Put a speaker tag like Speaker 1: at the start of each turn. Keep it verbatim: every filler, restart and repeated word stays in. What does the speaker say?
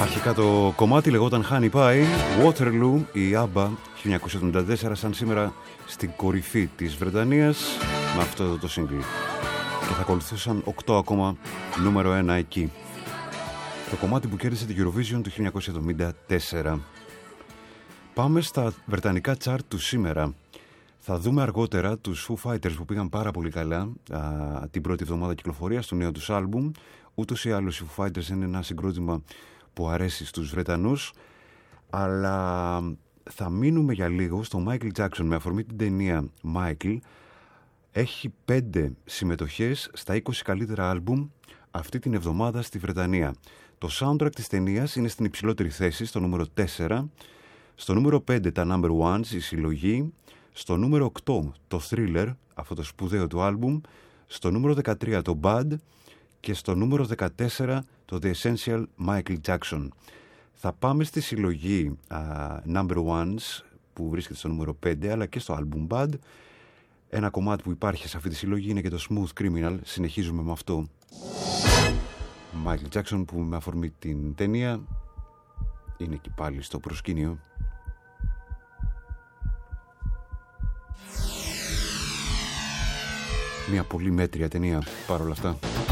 Speaker 1: Αρχικά το κομμάτι λεγόταν Honey Pie, Waterloo, η ABBA χίλια εννιακόσια εβδομήντα τέσσερα, σαν σήμερα στην κορυφή της Βρετανίας με αυτό εδώ το single. Και θα ακολουθούσαν οκτώ ακόμα νούμερο ένα εκεί. Το κομμάτι που κέρδισε την Eurovision του χίλια εννιακόσια εβδομήντα τέσσερα. Πάμε στα βρετανικά chart του σήμερα. Θα δούμε αργότερα τους Foo Fighters που πήγαν πάρα πολύ καλά α, την πρώτη εβδομάδα κυκλοφορίας του νέου τους άλμπουμ. Ούτως ή άλλως οι Foo Fighters είναι ένα συγκρότημα που αρέσει στους Βρετανούς, αλλά θα μείνουμε για λίγο στο Michael Jackson με αφορμή την ταινία Michael. Έχει πέντε συμμετοχές στα είκοσι καλύτερα άλμπουμ αυτή την εβδομάδα στη Βρετανία. Το soundtrack της ταινίας είναι στην υψηλότερη θέση, στο νούμερο τέσσερα. Στο νούμερο πέντε τα number ones, η συλλογή. Στο νούμερο οκτώ το Thriller, αυτό το σπουδαίο του άλμπουμ. Στο νούμερο δεκατρία το Bad. Και στο νούμερο δεκατέσσερα το The Essential Michael Jackson. Θα πάμε στη συλλογή uh, number ones που βρίσκεται στο νούμερο πέντε, αλλά και στο album Bad. Ένα κομμάτι που υπάρχει σε αυτή τη συλλογή είναι και το Smooth Criminal. Συνεχίζουμε με αυτό. Michael Jackson που με αφορμή την ταινία είναι εκεί πάλι στο προσκήνιο. Μια πολύ μέτρια ταινία παρόλα αυτά.